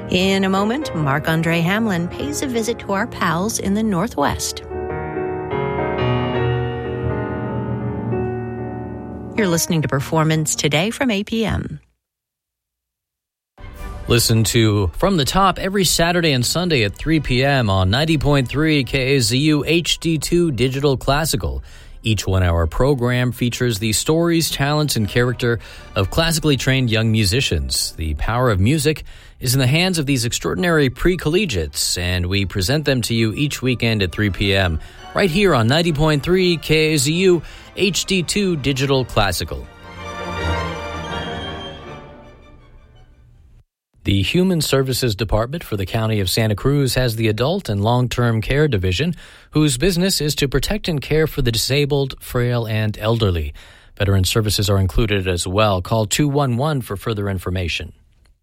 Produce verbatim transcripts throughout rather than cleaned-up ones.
In a moment, Marc-Andre Hamlin pays a visit to our pals in the Northwest. You're listening to Performance Today from A P M. Listen to From the Top every Saturday and Sunday at three p.m. on ninety point three K A Z U H D two Digital Classical. Each one-hour program features the stories, talents, and character of classically trained young musicians. The power of music is in the hands of these extraordinary pre-collegiates, and we present them to you each weekend at three p.m. right here on ninety point three K A Z U H D two Digital Classical. The Human Services Department for the County of Santa Cruz has the Adult and Long-Term Care Division, whose business is to protect and care for the disabled, frail, and elderly. Veteran services are included as well. Call two one one for further information.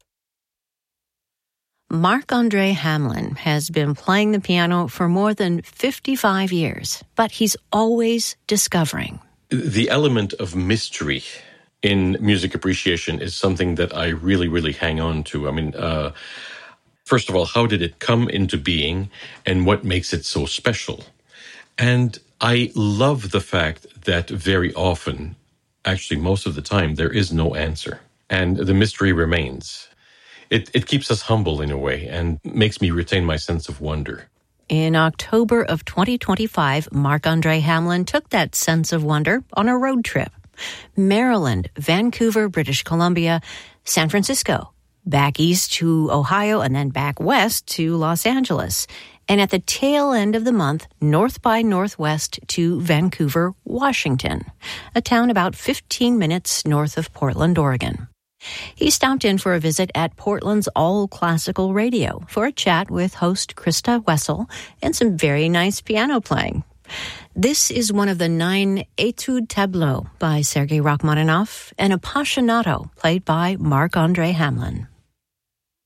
Marc-Andre Hamlin has been playing the piano for more than fifty-five years, but he's always discovering. The element of mystery in music appreciation is something that I really, really hang on to. I mean, uh, first of all, how did it come into being and what makes it so special? And I love the fact that very often, actually most of the time, there is no answer and the mystery remains. It, it keeps us humble in a way and makes me retain my sense of wonder. In October of twenty twenty-five, Marc-Andre Hamlin took that sense of wonder on a road trip. Maryland, Vancouver, British Columbia, San Francisco, back east to Ohio, and then back west to Los Angeles. And at the tail end of the month, north by northwest to Vancouver, Washington, a town about fifteen minutes north of Portland, Oregon. He stopped in for a visit at Portland's All Classical Radio for a chat with host Krista Wessel and some very nice piano playing. This is one of the nine Etude Tableaux by Sergei Rachmaninoff and Appassionato played by Marc-Andre Hamlin.